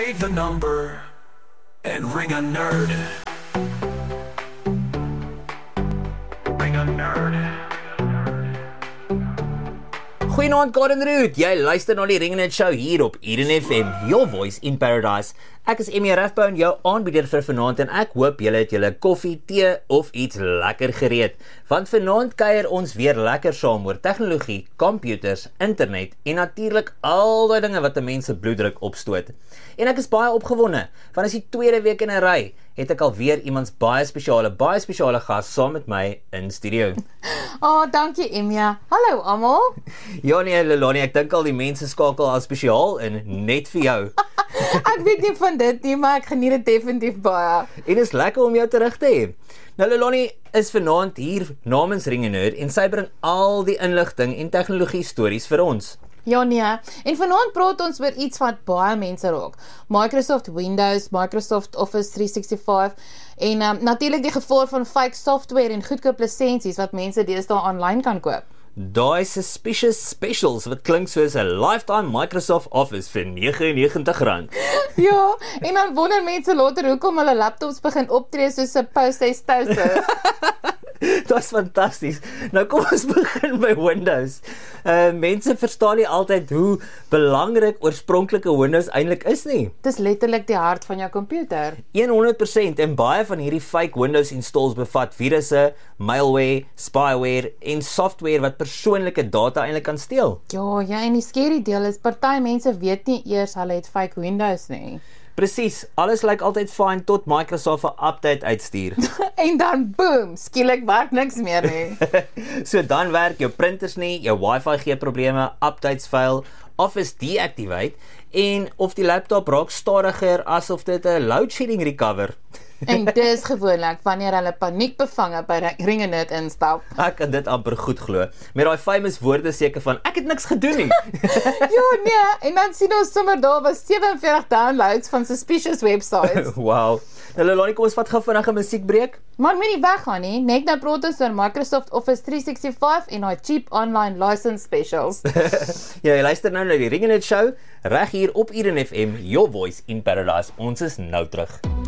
Save the number and ring a nerd. Ring a nerd. Goeienaand Karen Root, jy luister na die Ringenet Show hier op Eden FM, your voice in paradise. Ek is Emmy Rathbone, jou aanbieder vir vanaand en ek hoop julle het julle koffie, tee of iets lekker gereed. Want vanaand kuier ons weer lekker saam oor tegnologie, computers, internet en natuurlik al die dinge wat 'n mens se bloeddruk opstoot. En ek is baie opgewonde, want as die tweede week in 'n ry het ek alweer iemands baie spesiale gas saam met my in studio. Dankie Emia. Hallo almal. Ja nee, Lelani, ek dink al die mense skakel al spesiaal in net vir jou. Ek weet nie van dit nie, maar ek geniet dit definitief baie. En is lekker om jou terug te hê. Nou Lelani is vanaand hier namens Ringenet en sy bring al die inligting en tegnologie stories vir ons. Ja nee, en vanaand praat ons oor iets wat baie mense raak. Microsoft Windows, Microsoft Office 365 en natuurlik die gevaar van fake software en goedkoop lisensies wat mense deesdae aanlyn kan koop. Daai suspicious specials wat klink soos 'n lifetime Microsoft Office vir R99. Ja, en dan wonder mense later hoekom hulle laptops begin optree soos 'n post-haste toaster. Dit is fantasties. Nou kom ons begin by Windows. Mense verstaan nie altyd hoe belangrik oorspronklike Windows eintlik is nie. Dis letterlik die hart van jou komputer. 100% en baie van hierdie fake Windows installs bevat virusse, malware, spyware en software wat persoonlike data eintlik kan steel. Ja, en die scary deel is party mense weet nie eers hulle het fake Windows nie. Presies, alles lyk altyd fyn tot Microsoft 'n update uitstuur. En dan boom, skielik werk niks meer nie. So dan werk jou printers nie, jou wifi gee probleme, updates fail, Office deactivate en of die laptop raak stadiger asof dit 'n load shedding recover. En dis gewoonlik wanneer hulle paniekbevange by Ringenet instap. Ek kan dit amper goed glo. Met daai famous woorde seker van ek het niks gedoen nie. Ja, nee, en dan sien ons sommer daar was 47 downloads van suspicious websites. Wow. Nou Lelani, kom ons vat gou vinnig 'n musiekbreek. Maar moenie weggaan nie. Net nou praat ons oor Microsoft Office 365 en daai cheap online license specials. Ja, jy luister nou na die Ringenet Show reg hier op Eden FM, your voice in paradise. Ons is nou terug.